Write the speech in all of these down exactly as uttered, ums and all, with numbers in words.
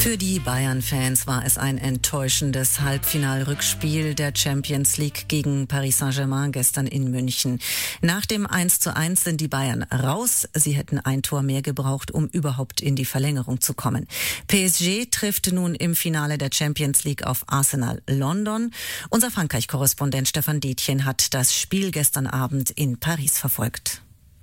Für die Bayern-Fans war es ein enttäuschendes Halbfinal-Rückspiel der Champions League gegen Paris Saint-Germain gestern in München. Nach dem eins zu eins sind die Bayern raus. Sie hätten ein Tor mehr gebraucht, um überhaupt in die Verlängerung zu kommen. P S G trifft nun im Finale der Champions League auf Arsenal London. Unser Frankreich-Korrespondent Stefan Detjen hat das Spiel gestern Abend in Paris verfolgt.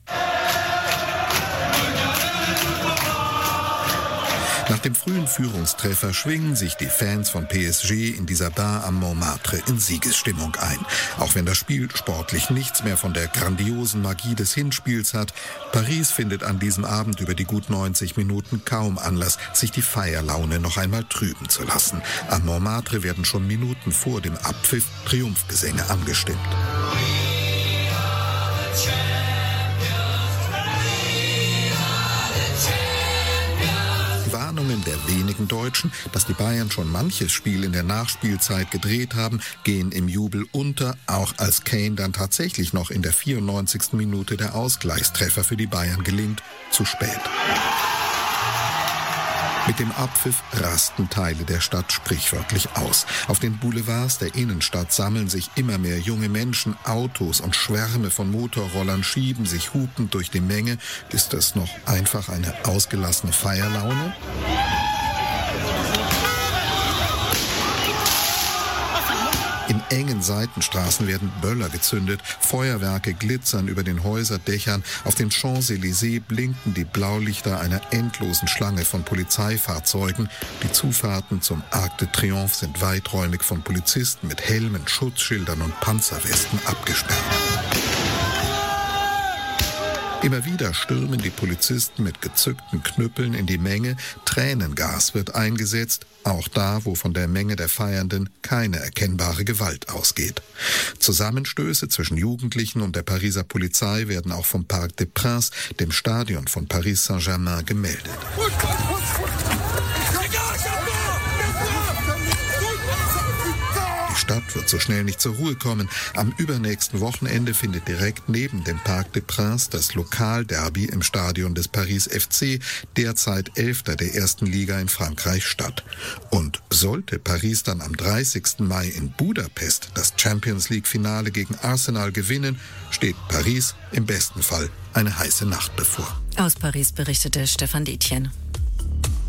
Nach dem frühen Führungstreffer schwingen sich die Fans von P S G in dieser Bar am Montmartre in Siegesstimmung ein. Auch wenn das Spiel sportlich nichts mehr von der grandiosen Magie des Hinspiels hat, Paris findet an diesem Abend über die gut neunzig Minuten kaum Anlass, sich die Feierlaune noch einmal trüben zu lassen. Am Montmartre werden schon Minuten vor dem Abpfiff Triumphgesänge angestimmt. Warnungen der wenigen Deutschen, dass die Bayern schon manches Spiel in der Nachspielzeit gedreht haben, gehen im Jubel unter, auch als Kane dann tatsächlich noch in der vierundneunzigsten Minute der Ausgleichstreffer für die Bayern gelingt, zu spät. Mit dem Abpfiff rasten Teile der Stadt sprichwörtlich aus. Auf den Boulevards der Innenstadt sammeln sich immer mehr junge Menschen, Autos und Schwärme von Motorrollern schieben sich hupend durch die Menge. Ist das noch einfach eine ausgelassene Feierlaune? In engen Seitenstraßen werden Böller gezündet, Feuerwerke glitzern über den Häuserdächern, auf den Champs-Élysées blinken die Blaulichter einer endlosen Schlange von Polizeifahrzeugen. Die Zufahrten zum Arc de Triomphe sind weiträumig von Polizisten mit Helmen, Schutzschildern und Panzerwesten abgesperrt. Immer wieder stürmen die Polizisten mit gezückten Knüppeln in die Menge. Tränengas wird eingesetzt, auch da, wo von der Menge der Feiernden keine erkennbare Gewalt ausgeht. Zusammenstöße zwischen Jugendlichen und der Pariser Polizei werden auch vom Parc des Princes, dem Stadion von Paris Saint-Germain, gemeldet. Die Stadt wird so schnell nicht zur Ruhe kommen. Am übernächsten Wochenende findet direkt neben dem Parc des Princes das Lokalderby im Stadion des Paris F C, derzeit Elfter der ersten Liga in Frankreich, statt. Und sollte Paris dann am dreißigsten Mai in Budapest das Champions League-Finale gegen Arsenal gewinnen, steht Paris im besten Fall eine heiße Nacht bevor. Aus Paris berichtete Stefan Detjen.